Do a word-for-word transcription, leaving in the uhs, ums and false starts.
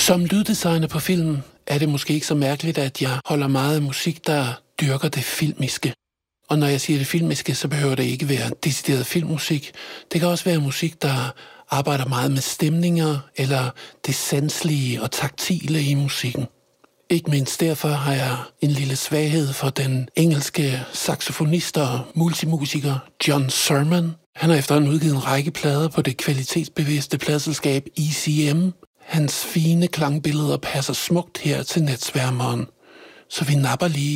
Som lyddesigner på film er det måske ikke så mærkeligt, at jeg holder meget af musik, der dyrker det filmiske. Og når jeg siger det filmiske, så behøver det ikke være decideret filmmusik. Det kan også være musik, der arbejder meget med stemninger eller det sanselige og taktile i musikken. Ikke mindst derfor har jeg en lille svaghed for den engelske saxofonist og multimusiker John Surman. Han har efterhånden udgivet en række plader på det kvalitetsbevidste pladselskab E C M. Hans fine klangbilleder passer smukt her til natsværmeren. Så vi napper lige